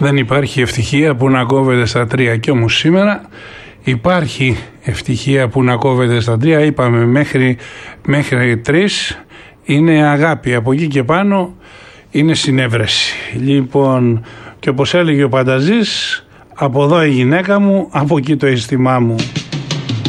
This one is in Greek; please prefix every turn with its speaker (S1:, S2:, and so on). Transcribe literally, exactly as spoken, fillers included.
S1: Δεν υπάρχει ευτυχία που να κόβεται στα τρία. Κι όμως σήμερα υπάρχει ευτυχία που να κόβεται στα τρία. Είπαμε μέχρι, μέχρι τρεις είναι αγάπη. Από εκεί και πάνω είναι συνέβρεση. Λοιπόν, και όπως έλεγε ο Πανταζής, από εδώ η γυναίκα μου, από εκεί το αίσθημά μου.